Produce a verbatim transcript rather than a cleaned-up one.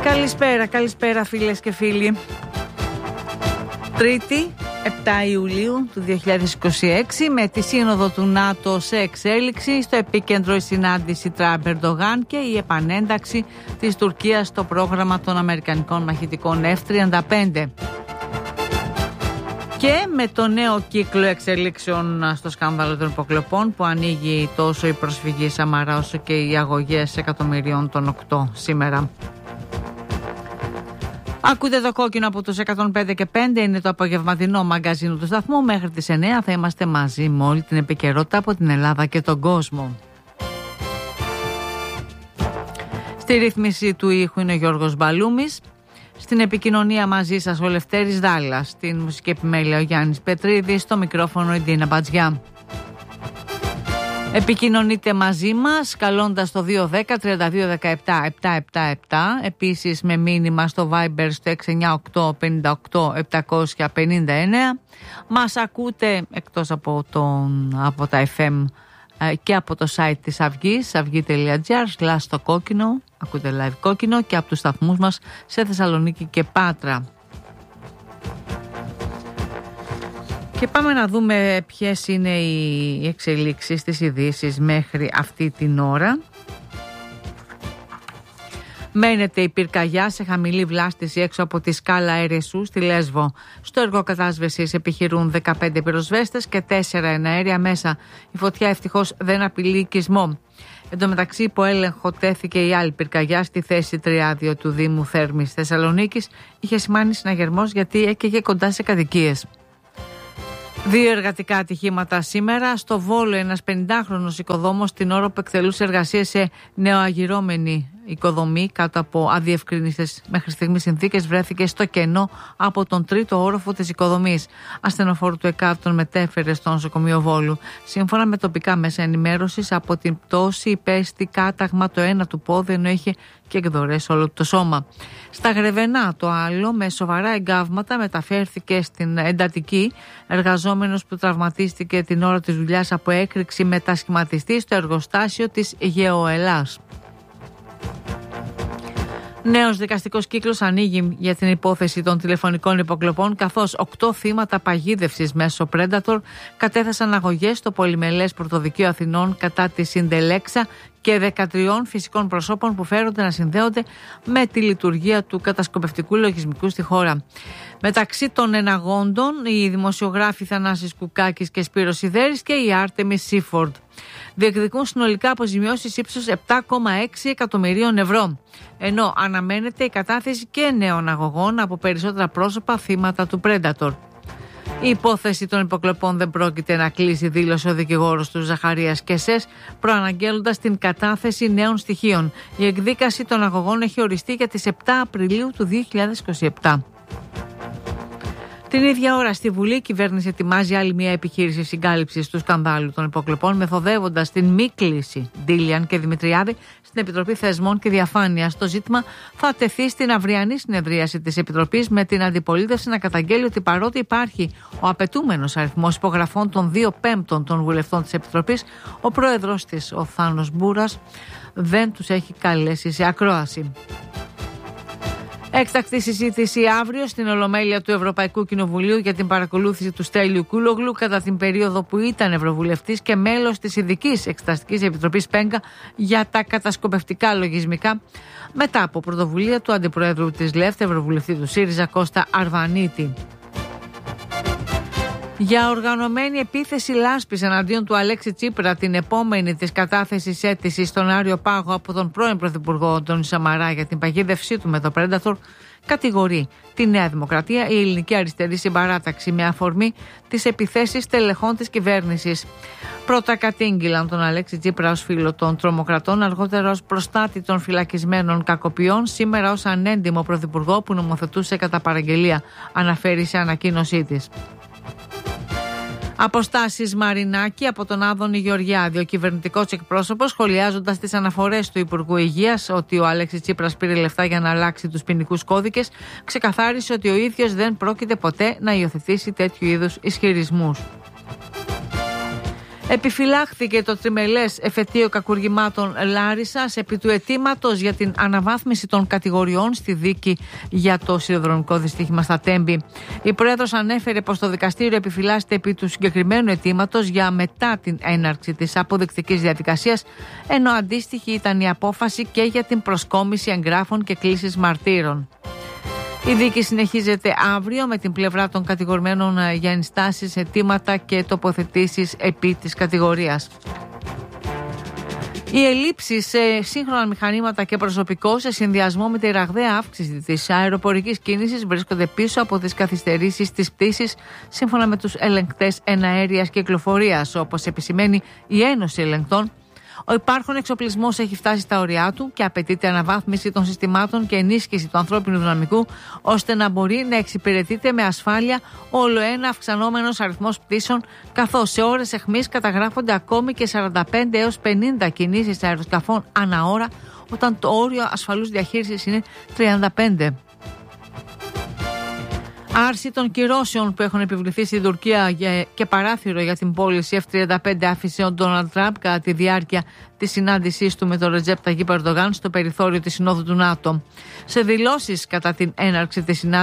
Καλησπέρα, καλησπέρα φίλες και φίλοι. Τρίτη, επτά Ιουλίου του δύο χιλιάδες είκοσι έξι, με τη σύνοδο του ΝΑΤΟ σε εξέλιξη, στο επίκεντρο η συνάντηση Τραμπ-Ερντογάν και η επανένταξη της Τουρκίας στο πρόγραμμα των αμερικανικών μαχητικών εφ τριάντα πέντε. Και με το νέο κύκλο εξελίξεων στο σκάνδαλο των υποκλοπών που ανοίγει τόσο η προσφυγή Σαμαρά όσο και οι αγωγές εκατομμυρίων των οκτώ σήμερα. Ακούτε το κόκκινο από τους εκατόν πέντε και πέντε, είναι το απογευματινό μαγκαζίνο του σταθμού. Μέχρι τις εννέα θα είμαστε μαζί με όλη την επικαιρότητα από την Ελλάδα και τον κόσμο. Στη ρύθμιση του ήχου είναι ο Γιώργος Μπαλούμης. Στην επικοινωνία μαζί σας ο Λευτέρης Δάλλας. Στην μουσική επιμέλεια ο Γιάννης Πετρίδης. Στο μικρόφωνο η Ντίνα Μπατζιά. Επικοινωνείτε μαζί μας καλώντας το δύο ένα μηδέν τρία δύο ένα επτά επτά επτά επτά. Επίσης με μήνυμα στο Viber στο έξι εννιά οκτώ πέντε οκτώ επτακόσια πενήντα εννέα. Μας ακούτε εκτός από, τον, από τα εφ εμ και από το site της Αυγής, αυγή.gr, σλάς το κόκκινο, ακούτε live κόκκινο, και από τους σταθμούς μας σε Θεσσαλονίκη και Πάτρα. Και πάμε να δούμε ποιες είναι οι εξελίξεις, τις ειδήσεις μέχρι αυτή την ώρα. Μένεται η πυρκαγιά σε χαμηλή βλάστηση έξω από τη σκάλα Ερεσού στη Λέσβο. Στο έργο κατάσβεσης επιχειρούν δεκαπέντε πυροσβέστες και τέσσερα εναέρια μέσα. Η φωτιά ευτυχώς δεν απειλεί οικισμό. Εν τω μεταξύ, υπό έλεγχο τέθηκε η άλλη πυρκαγιά στη θέση Τριάδιο του Δήμου Θέρμης Θεσσαλονίκης. Είχε σημάνει συναγερμός γιατί έκαιγε κοντά σε κατοικίες. Δύο εργατικά ατυχήματα σήμερα. Στο Βόλο, ένας πενηντάχρονος οικοδόμος την ώρα που εκτελούσε εργασίες σε νεοαγυρώμενη οικοδομή κάτω από αδιευκρίνιστες μέχρι στιγμής συνθήκες βρέθηκε στο κενό από τον τρίτο όροφο της οικοδομής. Ασθενοφόρο του ΕΚΑΒ τον μετέφερε στο νοσοκομείο Βόλου. Σύμφωνα με τοπικά μέσα ενημέρωσης, από την πτώση υπέστη κάταγμα το ένα του πόδι, ενώ είχε και εκδορές όλο το σώμα. Στα Γρεβενά το άλλο, με σοβαρά εγκάβματα, μεταφέρθηκε στην εντατική. Εργαζόμενος που τραυματίστηκε την ώρα της δουλειάς από έκρηξη μετασχηματιστή στο εργοστάσιο της Γεωελάς. Νέος δικαστικός κύκλος ανοίγει για την υπόθεση των τηλεφωνικών υποκλοπών, καθώς οκτώ θύματα παγίδευσης μέσω Predator κατέθεσαν αγωγές στο Πολυμελές Πρωτοδικείο Αθηνών κατά τη Συντελέξα και δεκατρία φυσικών προσώπων που φέρονται να συνδέονται με τη λειτουργία του κατασκοπευτικού λογισμικού στη χώρα. Μεταξύ των εναγόντων, οι δημοσιογράφοι Θανάσης Κουκάκης και Σπύρος Σιδέρης και η Άρτεμις Σίφορντ διεκδικούν συνολικά αποζημιώσεις ύψους επτά κόμμα έξι εκατομμυρίων ευρώ, ενώ αναμένεται η κατάθεση και νέων αγωγών από περισσότερα πρόσωπα θύματα του Predator. Η υπόθεση των υποκλοπών δεν πρόκειται να κλείσει, δήλωσε ο δικηγόρος του Ζαχαρίας Κεσές, προαναγγέλλοντας την κατάθεση νέων στοιχείων. Η εκδίκαση των αγωγών έχει οριστεί για τις επτά Απριλίου του δύο χιλιάδες είκοσι επτά. Την ίδια ώρα στη Βουλή η κυβέρνηση ετοιμάζει άλλη μια επιχείρηση συγκάλυψης του σκανδάλου των υποκλοπών, μεθοδεύοντας την μη κλίση Ντίλιαν και Δημητριάδη στην Επιτροπή Θεσμών και Διαφάνειας. Το ζήτημα θα τεθεί στην αυριανή συνεδρίαση της Επιτροπής, με την αντιπολίτευση να καταγγέλει ότι παρότι υπάρχει ο απαιτούμενος αριθμός υπογραφών των δύο πέμπτων των βουλευτών της Επιτροπής, ο πρόεδρος της, ο Θάνος Μπούρας, δεν τους έχει καλέσει σε ακρόαση. Έκτακτη συζήτηση αύριο στην Ολομέλεια του Ευρωπαϊκού Κοινοβουλίου για την παρακολούθηση του Στέλιου Κούλογλου κατά την περίοδο που ήταν Ευρωβουλευτής και μέλος της Ειδικής Εξεταστικής Επιτροπής ΠΕΓΚΑ για τα κατασκοπευτικά λογισμικά, μετά από πρωτοβουλία του Αντιπροέδρου της ΛΕΦΤ, Ευρωβουλευτή του ΣΥΡΙΖΑ Κώστα Αρβανίτη. Για οργανωμένη επίθεση λάσπης εναντίον του Αλέξη Τσίπρα, την επόμενη της κατάθεσης αίτησης στον Άριο Πάγο από τον πρώην Πρωθυπουργό Αντώνη Σαμαρά για την παγίδευσή του με το Predator, κατηγορεί τη Νέα Δημοκρατία η Ελληνική Αριστερή Συμπαράταξη με αφορμή τις επιθέσεις τελεχών της κυβέρνησης. Πρώτα κατήγγυλαν τον Αλέξη Τσίπρα ως φίλο των τρομοκρατών, αργότερα ως προστάτη των φυλακισμένων κακοποιών, σήμερα ως ανέντιμο πρωθυπουργό που νομοθετούσε κατά παραγγελία, αναφέρει σε ανακοίνωσή της. Αποστάσεις Μαρινάκη από τον Άδωνη Γεωργιάδη. Ο κυβερνητικός εκπρόσωπος, σχολιάζοντας τις αναφορές του Υπουργού Υγείας ότι ο Αλέξης Τσίπρας πήρε λεφτά για να αλλάξει τους ποινικούς κώδικες, ξεκαθάρισε ότι ο ίδιος δεν πρόκειται ποτέ να υιοθετήσει τέτοιου είδους ισχυρισμούς. Επιφυλάχθηκε το τριμελές εφετείο κακουργημάτων Λάρισσας επί του αιτήματος για την αναβάθμιση των κατηγοριών στη δίκη για το σιδηροδρομικό δυστύχημα στα Τέμπη. Η Πρόεδρος ανέφερε πως το δικαστήριο επιφυλάσσεται επί του συγκεκριμένου αιτήματος για μετά την έναρξη της αποδεικτικής διαδικασίας, ενώ αντίστοιχη ήταν η απόφαση και για την προσκόμιση εγγράφων και κλήσεις μαρτύρων. Η δίκη συνεχίζεται αύριο με την πλευρά των κατηγορουμένων για ενστάσεις, αιτήματα και τοποθετήσεις επί της κατηγορίας. Οι ελλείψεις σε σύγχρονα μηχανήματα και προσωπικό σε συνδυασμό με τη ραγδαία αύξηση της αεροπορικής κίνησης βρίσκονται πίσω από τις καθυστερήσεις της πτήσης, σύμφωνα με τους ελεγκτές εναέριας κυκλοφορίας, όπως επισημαίνει η Ένωση Ελεγκτών. Ο υπάρχον εξοπλισμός έχει φτάσει στα ωριά του και απαιτείται αναβάθμιση των συστημάτων και ενίσχυση του ανθρώπινου δυναμικού, ώστε να μπορεί να εξυπηρετείται με ασφάλεια όλο ένα αυξανόμενος αριθμός πτήσεων, καθώς σε ώρες αιχμής καταγράφονται ακόμη και σαράντα πέντε έως πενήντα κινήσεις αεροσκαφών ανά ώρα, όταν το όριο ασφαλούς διαχείρισης είναι τριάντα πέντε. Άρση των κυρώσεων που έχουν επιβληθεί στην Τουρκία και παράθυρο για την πώληση εφ τριάντα πέντε άφησε ο Ντόναλντ Τραμπ κατά τη διάρκεια της συνάντησής του με τον Ρετζέπ Ταγίπ Ερντογάν στο περιθώριο της Συνόδου του ΝΑΤΟ. Σε δηλώσεις κατά την έναρξη της συνάντησης,